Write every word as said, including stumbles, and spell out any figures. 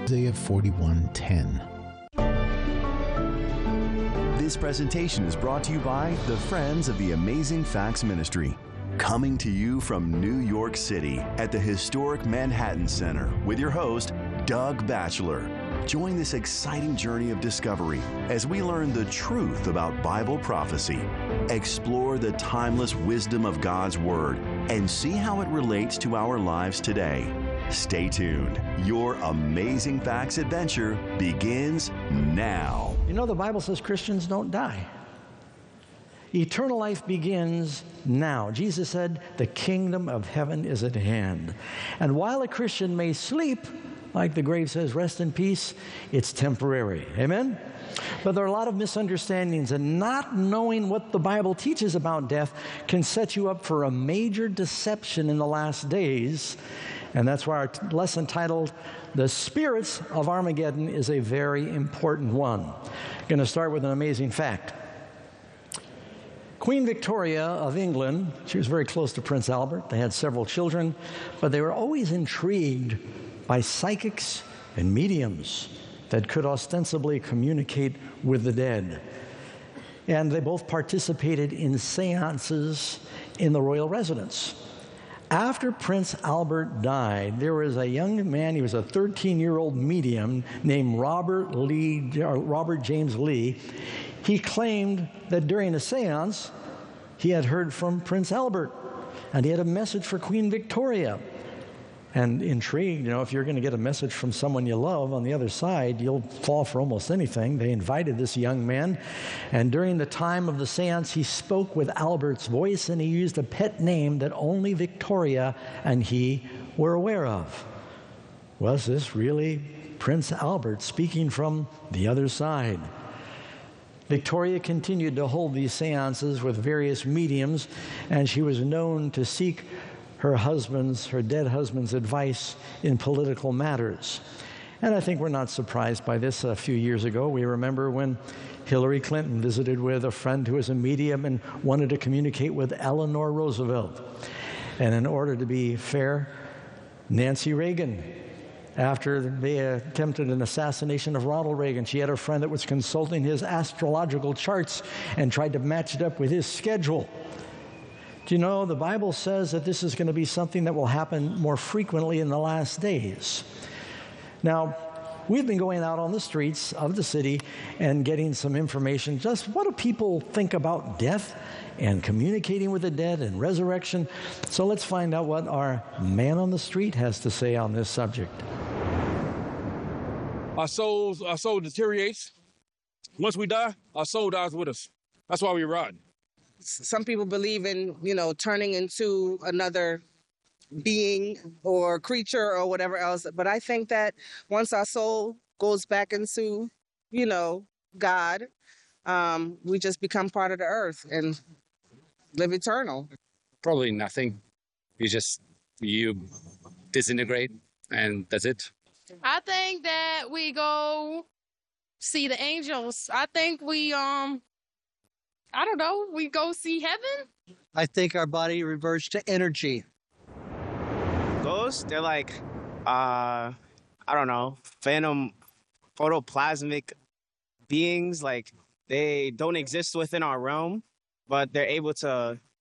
Isaiah forty-one ten. This presentation is brought to you by the Friends of the Amazing Facts Ministry. Coming to you from New York City at the historic Manhattan Center with your host, Doug Batchelor. Join this exciting journey of discovery as we learn the truth about Bible prophecy, explore the timeless wisdom of God's Word, and see how it relates to our lives today. Stay tuned. Your Amazing Facts adventure begins now. You know, the Bible says Christians don't die. Eternal life begins now. Jesus said, the kingdom of heaven is at hand. And while a Christian may sleep, like the grave says, rest in peace, it's temporary. Amen? But there are a lot of misunderstandings, and not knowing what the Bible teaches about death can set you up for a major deception in the last days. And that's why our t- lesson titled, The Spirits of Armageddon, is a very important one. I'm going to start with an amazing fact. Queen Victoria of England, she was very close to Prince Albert. They had several children, but they were always intrigued by psychics and mediums that could ostensibly communicate with the dead. And they both participated in seances in the royal residence. After Prince Albert died, there was a young man, he was a thirteen-year-old medium named Robert Lee, Robert James Lee. He claimed that during a seance, he had heard from Prince Albert, and he had a message for Queen Victoria. And intrigued, you know, if you're going to get a message from someone you love on the other side, you'll fall for almost anything. They invited this young man, and during the time of the seance, he spoke with Albert's voice, and he used a pet name that only Victoria and he were aware of. Was this really Prince Albert speaking from the other side? Victoria continued to hold these seances with various mediums, and she was known to seek her husband's, her dead husband's advice in political matters. And I think we're not surprised by this. A few years ago, we remember when Hillary Clinton visited with a friend who was a medium and wanted to communicate with Eleanor Roosevelt. And in order to be fair, Nancy Reagan, after they attempted an assassination of Ronald Reagan, she had a friend that was consulting his astrological charts and tried to match it up with his schedule. Do you know, the Bible says that this is going to be something that will happen more frequently in the last days. Now, we've been going out on the streets of the city and getting some information. Just what do people think about death and communicating with the dead and resurrection? So let's find out what our man on the street has to say on this subject. Our souls, our soul deteriorates. Once we die, our soul dies with us. That's why we ride. Some people believe in, you know, turning into another being or creature or whatever else. But I think that once our soul goes back into, you know, God, um, we just become part of the earth and live eternal. Probably nothing. You just, you disintegrate and that's it. I think that we go see the angels. I think we, um, I don't know, we go see heaven? I think our body reverts to energy. Ghosts, they're like, uh, I don't know, phantom photoplasmic beings. Like, they don't exist within our realm, but they're able to